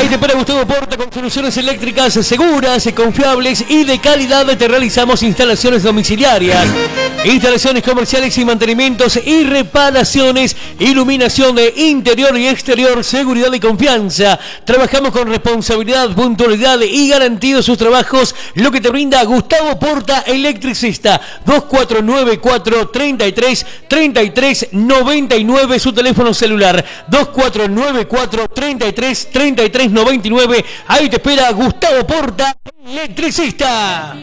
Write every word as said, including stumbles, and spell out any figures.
te para Gustavo Porta con soluciones eléctricas seguras, confiables y de calidad. Te realizamos instalaciones domiciliarias, instalaciones comerciales y mantenimientos y reparaciones, iluminación de interior y exterior, seguridad y confianza. Trabajamos con responsabilidad, puntualidad y garantía de sus trabajos, lo que te brinda Gustavo Porta, electricista. Dos cuatro nueve cuatro, treinta y tres, treinta y tres, noventa y nueve, su teléfono celular dos cuatro nueve cuatro, treinta y tres, treinta y tres, noventa y nueve. Ahí te espera Gustavo Porta, electricista.